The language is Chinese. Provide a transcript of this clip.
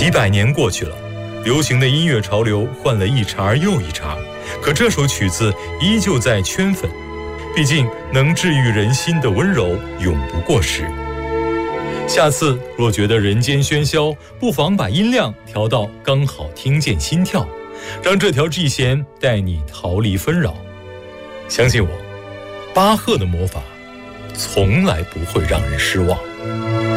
几百年过去了，流行的音乐潮流换了一茬又一茬，可这首曲子依旧在圈粉。毕竟能治愈人心的温柔永不过时。下次若觉得人间喧嚣，不妨把音量调到刚好听见心跳，让这条 G 弦带你逃离纷扰。相信我，巴赫的魔法从来不会让人失望。